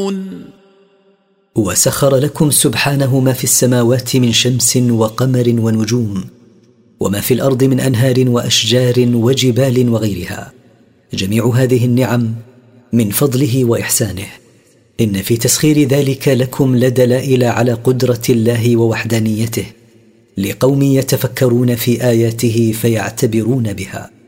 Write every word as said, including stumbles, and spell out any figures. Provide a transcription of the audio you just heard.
وسخر لكم سبحانه ما في السماوات من شمس وقمر ونجوم، وما في الأرض من أنهار وأشجار وجبال وغيرها، جميع هذه النعم من فضله وإحسانه. إن في تسخير ذلك لكم لدلائل على قدرة الله ووحدانيته، لقوم يتفكرون في آياته فيعتبرون بها.